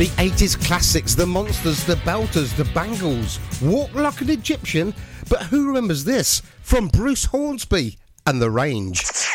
The 80s classics, the Monsters, the Belters, the Bangles, Walk Like an Egyptian. But who remembers this from Bruce Hornsby and The Range?